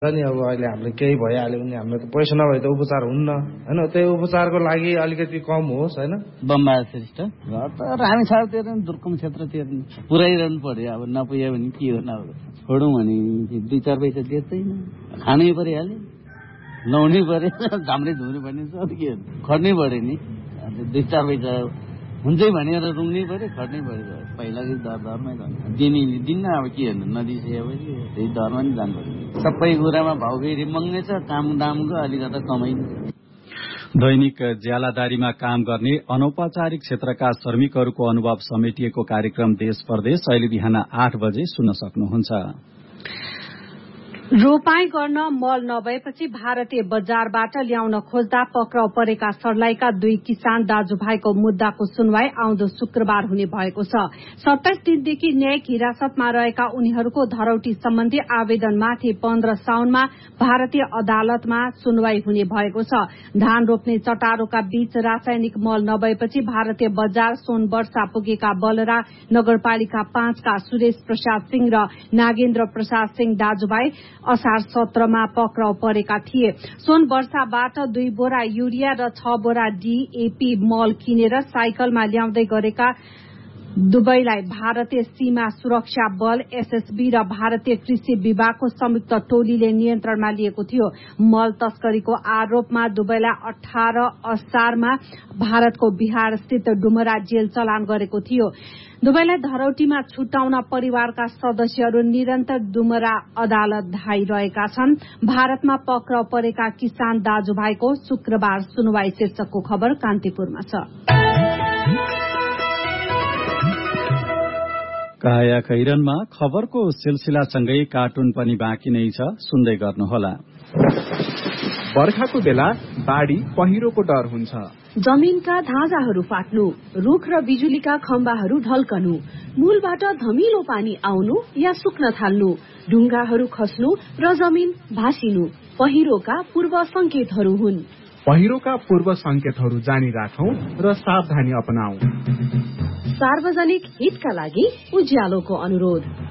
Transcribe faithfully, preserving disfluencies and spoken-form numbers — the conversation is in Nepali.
नि अब अहिले हामीले केही भइहाल्यो भने हामीलाई त पैसा नभए त उपचार हुन्न हैन। त्यही उपचारको लागि अलिकति कम होस् हैन। बम्बा श्रेष्ठ घर त रामी छाउ तिर्नु दुर्गम क्षेत्र तिर्नु पुऱ्याइरहनु पर्यो। अब नपुग्यो भने के हो न छोडौँ भने दुई चार पैसा दिँदैन खानै परिहाल्यो लाउनै पर्यो झाम्रे झुम्रे भन्ने छ के खट्नै पर्यो नि। दुई चार पैसा हुन्छै भनेर रुङ्नै पर्यो खट्नै पर्यो। पहिलाको दर दरमै दिने दिन्न अब के हेर्नु नदिसकेपछि त्यही दरमा नि जानु पर्यो। सबै कुरामा भाउ फेरि महँगै छ काम दामको अलिकता कमै। दैनिक ज्यालादारीमा काम गर्ने अनौपचारिक क्षेत्रका श्रमिकहरूको अनुभव समेटिएको कार्यक्रम देश परदेश अहिले बिहान आठ बजे सुन्न सक्नुहुन्छ। रोपाई गर्न मल नभएपछि भारतीय बजारबाट ल्याउन खोज्दा पक्राउ परेका सर्लाहीका दुई किसान दाजुभाइको मुद्दाको सुनवाई आउँदो शुक्रबार हुने भएको छ। सत्ताइस दिनदेखि न्यायिक हिरासतमा रहेका उनीहरूको धरौटी सम्बन्धी आवेदनमाथि पन्ध्र साउनमा भारतीय अदालतमा सुनवाई हुने भएको छ। धान रोप्ने चटारोका बीच रासायनिक मल नभएपछि भारतीय बजार सोनवर्षा पुगेका बलरा नगरपालिका पाँचका सुरेश प्रसाद सिंह र नागेन्द्र प्रसाद सिंह दाजुभाइ असार सत्रमा पक्राउ परेका थिए। सोन वर्षाबाट दुई बोरा युरिया र छ बोरा डीएपी मल किनेर साइकलमा ल्याउँदै गरेका दुवैलाई भारतीय सीमा सुरक्षा बल एसएसबी र भारतीय कृषि विभागको संयुक्त टोलीले नियन्त्रणमा लिएको थियो। मल तस्करीको आरोपमा दुवैलाई अठार असारमा भारतको बिहार स्थित डुमरा जेल चलान गरेको थियो। दुवैलाई धरौटीमा छुटाउन परिवारका सदस्यहरू निरन्तर डुमरा अदालत धाइरहेका छन्। भारतमा पक्राउ परेका किसान दाजुभाइको शुक्रबार सुनवाई शीर्षकको खबर कान्तिपुरमा छ। काया कैरनमा खबरको सिलसिलासँगै कार्टुन पनि बाँकी नै छ, सुन्दै गर्नुहोला। बर्खाको बेला बाढी पहिरोको डर हुन्छ। जमिनका धाजाहरू फाट्नु, रुख र बिजुलीका खम्बाहरू ढल्कनु, मूलबाट धमिलो पानी आउनु या सुक्न थाल्नु, ढुङ्गाहरू खस्नु र जमिन भासिनु पहिरोका पूर्व संकेतहरू हुन्। पहिरोका पूर्व संकेतहरू जानी राखौं र सावधानी अपनाऊ। सार्वजनिक हितका लागि उज्यालोको अनुरोध।